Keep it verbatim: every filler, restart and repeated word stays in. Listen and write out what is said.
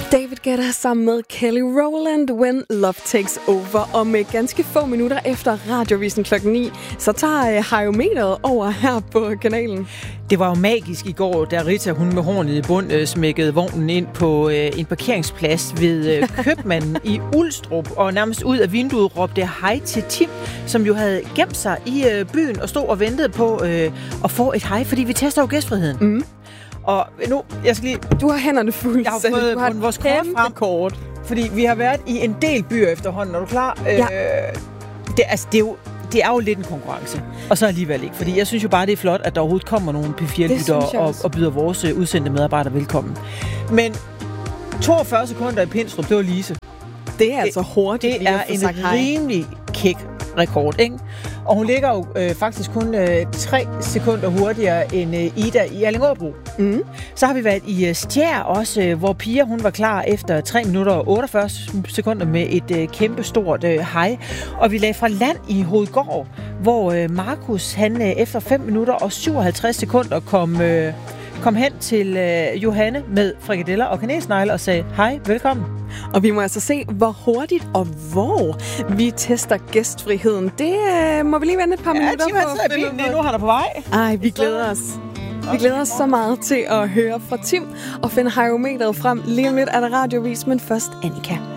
David Guetta sammen med Kelly Rowland, When Love Takes Over. Og med ganske få minutter efter Radiovisen klokken ni, så tager Hajometeret over her på kanalen. Det var jo magisk i går, da Rita, hun med hornet i bund, øh, smækkede vognen ind på øh, en parkeringsplads ved øh, købmanden i Ulstrup, og nærmest ud af vinduet råbte hej til Tim, som jo havde gemt sig i øh, byen og stod og ventede på øh, at få et hej, fordi vi tester jo gæstfriheden. Mm. Og nu, jeg skal lige... Du har hænderne fuldt. Jeg har fået du har på vores kort frem, kort. Fordi vi har været i en del byer efterhånden. Er du klar? Ja. Øh, det, altså, det, er jo, det er jo lidt en konkurrence. Og så alligevel ikke. Fordi jeg synes jo bare, det er flot, at der overhovedet kommer nogle P fire-lyttere og, og byder vores uh, udsendte medarbejdere velkommen. Men toogfyrre sekunder i Pindstrup, det var Lise. Det er altså hurtigt. Det er en rimelig kæk rekord, ikke? Og hun ligger jo øh, faktisk kun øh, tre sekunder hurtigere end øh, Ida i Allingåbro. Mm. Så har vi været i øh, Stjær også, øh, hvor Pia hun var klar efter tre minutter og otteogfyrre sekunder med et øh, kæmpestort øh, hej. Og vi lagde fra land i Hovedgård, hvor øh, Markus han øh, efter fem minutter og syvoghalvtreds sekunder kom, øh, kom hen til øh, Johanne med frikadeller og kanelsnegle og sagde hej, velkommen. Og vi må altså se, hvor hurtigt og hvor vi tester gæstfriheden. Det øh, må vi lige vente et par ja, minutter på. Ja, Tim bilen, nu han er på vej. Ej, vi glæder os. Vi glæder os så meget til at høre fra Tim og finde Hajometeret frem. Lige om lidt er der radiovis, men først Annika.